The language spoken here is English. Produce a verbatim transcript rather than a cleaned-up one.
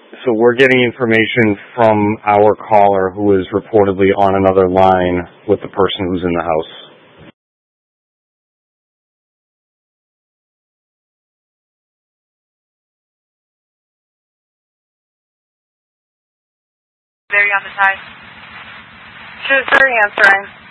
So we're getting information from our caller who is reportedly on another line with the person who's in the house. Very on the side. Shrewsbury answering.